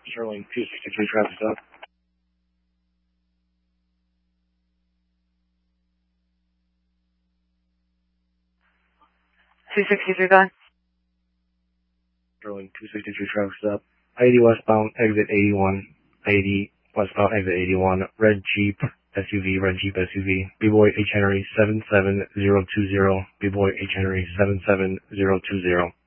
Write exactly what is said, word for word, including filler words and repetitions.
Sterling two sixty-three traffic stop. two sixty-three gone. Sterling two sixty-three traffic stop. eighty westbound, exit eighty-one. eighty westbound, exit eighty-one. Red Jeep S U V, Red Jeep S U V. B-Boy H Henry seven seven zero two zero. B-Boy H Henry seven seven zero two zero.